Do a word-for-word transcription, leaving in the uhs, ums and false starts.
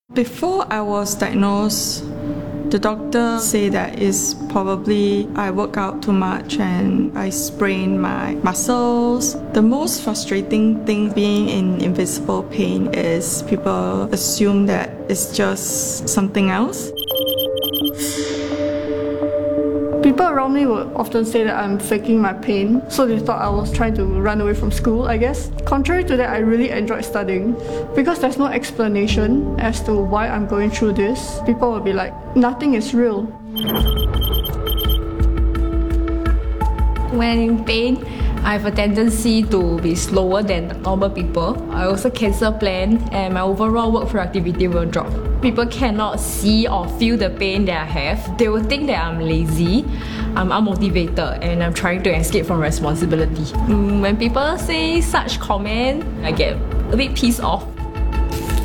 Before I was diagnosed, the doctor said that it's probably I work out too much and I sprain my muscles. The most frustrating thing being in invisible pain is people assume that it's just something else. People around me would often say that I'm faking my pain, so they thought I was trying to run away from school, I guess. Contrary to that, I really enjoyed studying. Because there's no explanation as to why I'm going through this, people will be like, nothing is real. When in pain, I have a tendency to be slower than normal people. I also cancel plans and my overall work productivity will drop. People cannot see or feel the pain that I have. They will think that I'm lazy, I'm unmotivated, and I'm trying to escape from responsibility. When people say such comments, I get a bit pissed off.